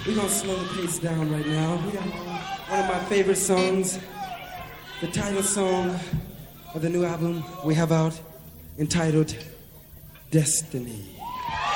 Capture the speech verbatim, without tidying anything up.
We're gonna slow the pace down right now. We got one of my favorite songs, the title song of the new album we have out, entitled Destiny.